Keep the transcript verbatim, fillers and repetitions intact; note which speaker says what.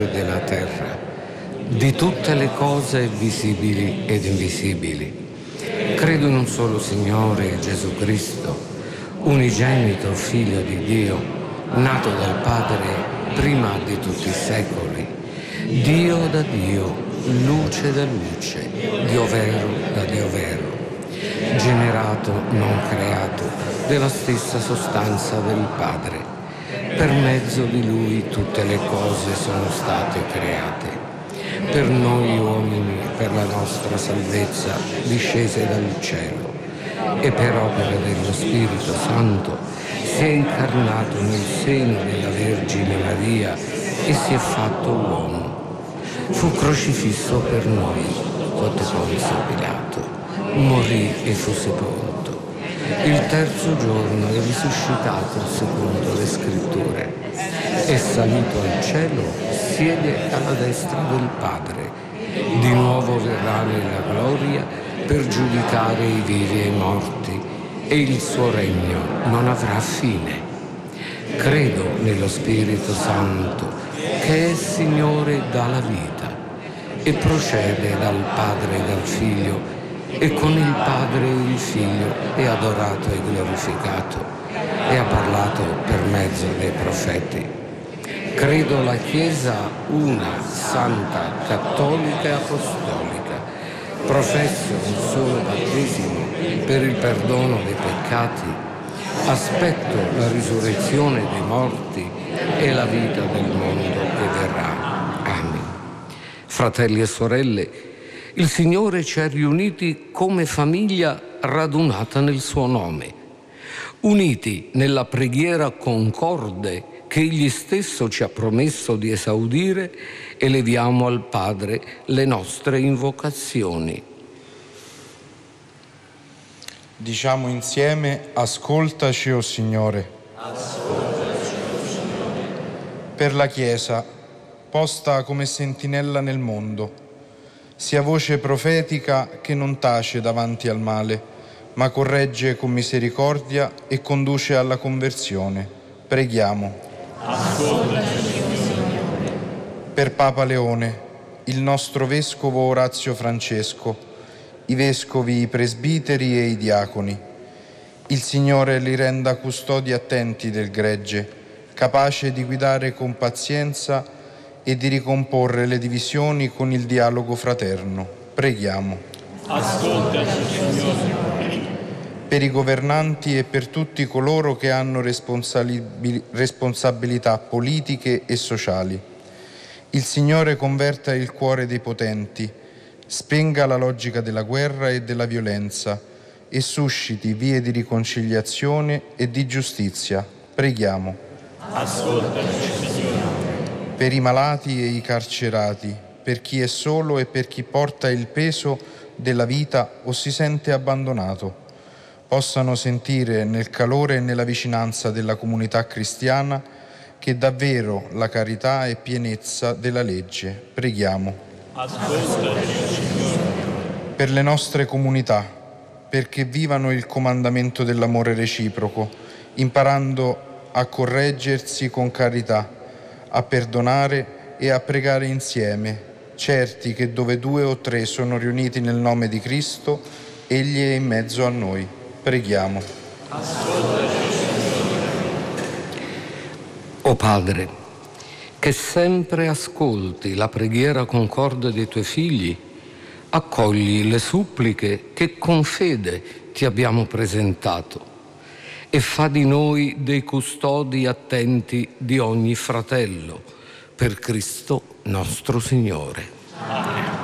Speaker 1: della terra, di tutte le cose visibili ed invisibili. Credo in un solo Signore, Gesù Cristo, unigenito Figlio di Dio, nato dal Padre prima di tutti i secoli, Dio da Dio, luce da luce, Dio vero da Dio vero, generato, non creato, della stessa sostanza del Padre. Per mezzo di Lui tutte le cose sono state create. Per noi uomini, per la nostra salvezza, discese dal cielo, e per opera dello Spirito Santo si è incarnato nel seno della Vergine Maria e si è fatto uomo. Fu crocifisso per noi sotto Ponzio Pilato, morì e fu sepolto. Il terzo giorno è risuscitato secondo le Scritture, è salito al cielo, siede alla destra del Padre, di nuovo verrà nella gloria per giudicare i vivi e i morti, e il suo regno non avrà fine. Credo nello Spirito Santo, che è Signore dalla vita, e procede dal Padre e dal Figlio, e con il Padre e il Figlio è adorato e glorificato, e ha parlato per mezzo dei profeti. Credo la Chiesa una, santa, cattolica e apostolica. Professo un solo battesimo per il perdono dei peccati. Aspetto la risurrezione dei morti e la vita del mondo che verrà. Amen. Fratelli e sorelle, il Signore ci ha riuniti come famiglia radunata nel suo nome, uniti nella preghiera concorde che Egli stesso ci ha promesso di esaudire, eleviamo al Padre le nostre invocazioni.
Speaker 2: Diciamo insieme: ascoltaci, o Signore.
Speaker 3: Ascoltaci, o Signore.
Speaker 2: Per la Chiesa, posta come sentinella nel mondo, sia voce profetica che non tace davanti al male, ma corregge con misericordia e conduce alla conversione. Preghiamo.
Speaker 3: Ascoltaci, o Signore.
Speaker 2: Per Papa Leone, il nostro Vescovo Orazio Francesco, i Vescovi, i Presbiteri e i Diaconi, il Signore li renda custodi attenti del gregge, capace di guidare con pazienza e di ricomporre le divisioni con il dialogo fraterno. Preghiamo.
Speaker 3: Ascoltaci, Signore.
Speaker 2: Per i governanti e per tutti coloro che hanno responsabil- responsabilità politiche e sociali, il Signore converta il cuore dei potenti, spenga la logica della guerra e della violenza e susciti vie di riconciliazione e di giustizia. Preghiamo.
Speaker 3: Ascoltaci, Signore.
Speaker 2: Per i malati e i carcerati, per chi è solo e per chi porta il peso della vita o si sente abbandonato, possano sentire nel calore e nella vicinanza della comunità cristiana che davvero la carità è pienezza della legge. Preghiamo.
Speaker 3: Ascoltaci, Signore.
Speaker 2: Per le nostre comunità, perché vivano il comandamento dell'amore reciproco, imparando a correggersi con carità, a perdonare e a pregare insieme, certi che dove due o tre sono riuniti nel nome di Cristo, Egli è in mezzo a noi. Preghiamo.
Speaker 3: Ascoltaci, Signore.
Speaker 1: O Padre, che sempre ascolti la preghiera concorde dei Tuoi figli, accogli le suppliche che con fede Ti abbiamo presentato e fa di noi dei custodi attenti di ogni fratello, per Cristo nostro Signore.
Speaker 3: Amen.